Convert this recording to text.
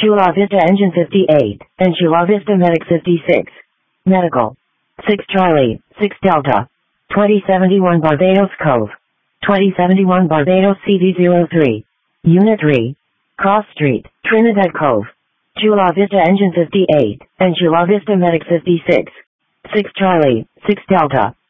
Chula Vista Engine 58, and Chula Vista Medic 56. Medical. 6 Charlie, 6 Delta. 2071 Barbados Cove. 2071 Barbados CV03. Unit 3. Cross Street, Trinidad Cove. Chula Vista Engine 58, and Chula Vista Medic 56. 6 Charlie, 6 Delta.